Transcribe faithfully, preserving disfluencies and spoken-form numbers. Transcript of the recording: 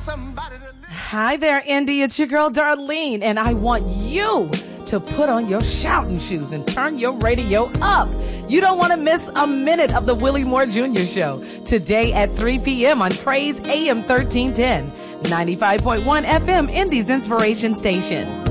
Hi there, Indy. It's your girl, Darlene, and I want you to put on your shouting shoes and turn your radio up. You don't want to miss a minute of the Willie Moore Junior Show today at three p.m. on Praise A M thirteen ten, ninety-five point one F M, Indy's Inspiration Station.